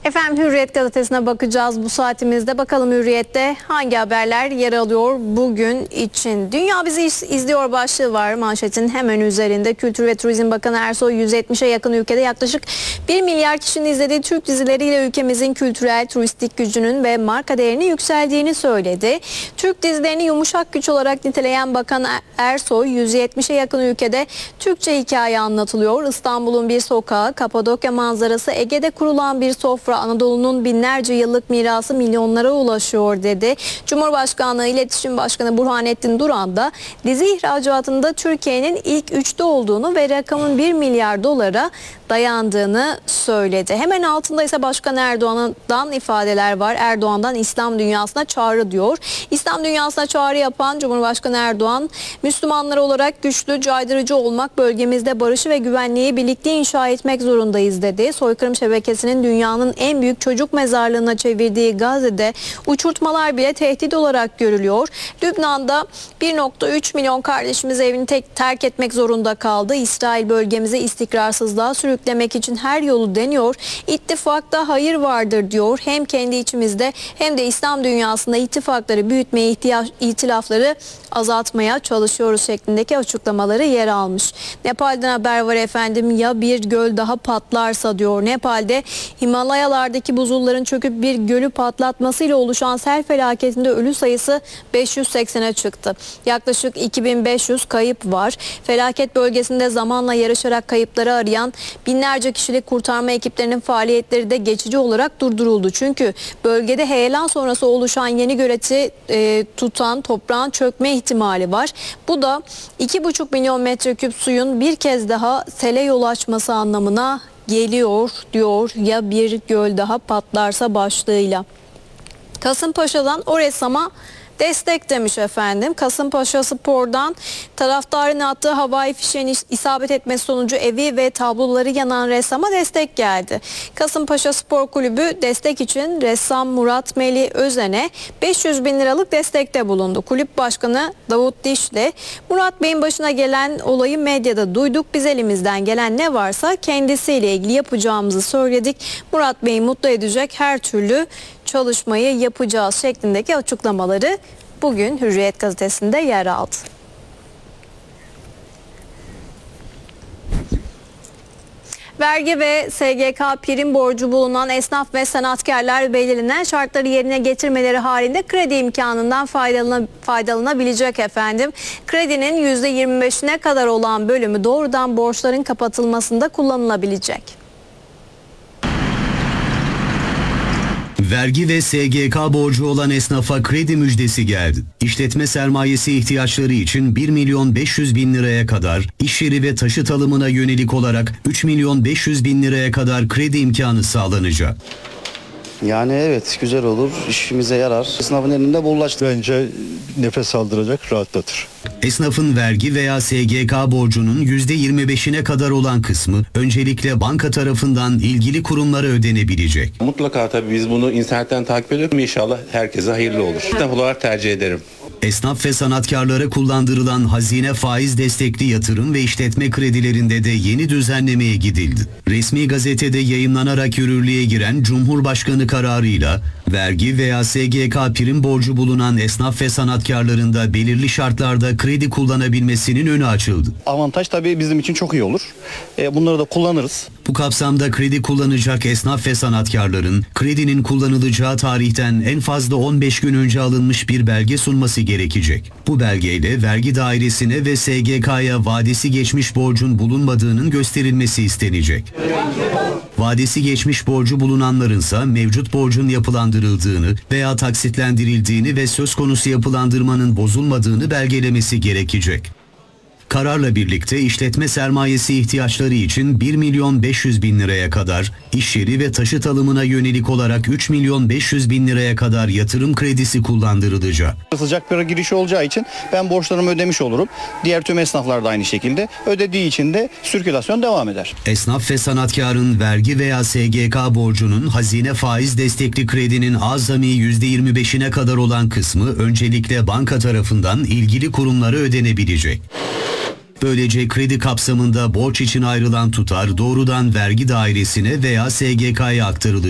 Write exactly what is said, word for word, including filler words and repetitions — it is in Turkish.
Efendim Hürriyet gazetesine bakacağız bu saatimizde. Bakalım Hürriyet'te hangi haberler yer alıyor bugün için. Dünya bizi izliyor başlığı var manşetin hemen üzerinde. Kültür ve Turizm Bakanı Ersoy yüz yetmişe yakın ülkede yaklaşık bir milyar kişinin izlediği Türk dizileriyle ülkemizin kültürel, turistik gücünün ve marka değerinin yükseldiğini söyledi. Türk dizilerini yumuşak güç olarak niteleyen Bakan Ersoy yüz yetmişe yakın ülkede Türkçe hikaye anlatılıyor. İstanbul'un bir sokağı, Kapadokya manzarası, Ege'de kurulan bir sofra, Anadolu'nun binlerce yıllık mirası milyonlara ulaşıyor dedi. Cumhurbaşkanlığı İletişim Başkanı Burhanettin Duran da dizi ihracatında Türkiye'nin ilk üçte olduğunu ve rakamın bir milyar dolara dayandığını söyledi. Hemen altında ise Başkan Erdoğan'dan ifadeler var. Erdoğan'dan İslam dünyasına çağrı diyor. İslam dünyasına çağrı yapan Cumhurbaşkanı Erdoğan, Müslümanlar olarak güçlü, caydırıcı olmak, bölgemizde barışı ve güvenliği birlikte inşa etmek zorundayız dedi. Soykırım şebekesinin dünyanın en büyük çocuk mezarlığına çevirdiği Gazze'de uçurtmalar bile tehdit olarak görülüyor. Lübnan'da bir nokta üç milyon kardeşimiz evini tek terk etmek zorunda kaldı. İsrail bölgemizi istikrarsızlığa sürüklemek için her yolu deniyor. İttifakta hayır vardır diyor. Hem kendi içimizde hem de İslam dünyasında ittifakları büyütmeye, ihtiyaç, itilafları azaltmaya çalışıyoruz şeklindeki açıklamaları yer almış. Nepal'den haber var efendim. Ya bir göl daha patlarsa diyor. Nepal'de Himalayalardaki buzulların çöküp bir gölü patlatmasıyla oluşan sel felaketinde ölü sayısı beş yüz seksene çıktı. Yaklaşık iki bin beş yüz kayıp var. Felaket bölgesinde zamanla yarışarak kayıpları arayan binlerce kişilik kurtarma ekiplerinin faaliyetleri de geçici olarak durduruldu. Çünkü bölgede heyelan sonrası oluşan yeni göleti e, tutan toprağın çökme ihtimali var. Bu da iki buçuk milyon metreküp suyun bir kez daha sele yol açması anlamına geliyor diyor ya bir göl daha patlarsa başlığıyla. Kasımpaşa'dan Oresam'a destek demiş efendim. Kasımpaşa Spor'dan taraftarın attığı havai fişeğin isabet etmesi sonucu evi ve tabloları yanan ressama destek geldi. Kasımpaşa Spor Kulübü destek için ressam Murat Melih Özen'e beş yüz bin liralık destekte bulundu. Kulüp Başkanı Davut Dişli, Murat Bey'in başına gelen olayı medyada duyduk. Biz elimizden gelen ne varsa kendisiyle ilgili yapacağımızı söyledik. Murat Bey'i mutlu edecek her türlü çalışmayı yapacağız şeklindeki açıklamaları bugün Hürriyet gazetesinde yer aldı. Vergi ve S G K prim borcu bulunan esnaf ve sanatkarlar belirlenen şartları yerine getirmeleri halinde kredi imkanından faydalan faydalanabilecek efendim. Kredinin yüzde yirmi beşine kadar olan bölümü doğrudan borçların kapatılmasında kullanılabilecek. Vergi ve S G K borcu olan esnafa kredi müjdesi geldi. İşletme sermayesi ihtiyaçları için bir milyon beş yüz bin liraya kadar, iş yeri ve taşıt alımına yönelik olarak üç milyon beş yüz bin liraya kadar kredi imkanı sağlanacak. Yani evet, güzel olur, işimize yarar. Esnafın elinde bollaştı. Bence nefes aldıracak, rahatlatır. Esnafın vergi veya S G K borcunun yüzde yirmi beşine kadar olan kısmı öncelikle banka tarafından ilgili kurumlara ödenebilecek. Mutlaka tabii biz bunu internetten takip ediyoruz. İnşallah herkese hayırlı olur. Esnaf olarak tercih ederim. Esnaf ve sanatkarlara kullandırılan hazine faiz destekli yatırım ve işletme kredilerinde de yeni düzenlemeye gidildi. Resmi gazetede yayımlanarak yürürlüğe giren Cumhurbaşkanı kararıyla vergi veya S G K prim borcu bulunan esnaf ve sanatkarların da belirli şartlarda kredi kullanabilmesinin önü açıldı. Avantaj tabii bizim için çok iyi olur. E, bunları da kullanırız. Bu kapsamda kredi kullanacak esnaf ve sanatkarların kredinin kullanılacağı tarihten en fazla on beş gün önce alınmış bir belge sunması gerekecek. Bu belgeyle vergi dairesine ve S G K'ya vadesi geçmiş borcun bulunmadığının gösterilmesi istenecek. Vadesi geçmiş borcu bulunanlarınsa mevcut borcun yapılandırıldığını veya taksitlendirildiğini ve söz konusu yapılandırmanın bozulmadığını belgelemesi gerekecek. Kararla birlikte işletme sermayesi ihtiyaçları için bir milyon beş yüz bin liraya kadar, iş yeri ve taşıt alımına yönelik olarak üç milyon beş yüz bin liraya kadar yatırım kredisi kullandırılacak. Sıcak para girişi olacağı için ben borçlarımı ödemiş olurum. Diğer tüm esnaflar da aynı şekilde. Ödediği için de sirkülasyon devam eder. Esnaf ve sanatkarın vergi veya S G K borcunun hazine faiz destekli kredinin azami yüzde yirmi beşine kadar olan kısmı öncelikle banka tarafından ilgili kurumlara ödenebilecek. Böylece kredi kapsamında borç için ayrılan tutar doğrudan vergi dairesine veya S G K'ya aktarılacak.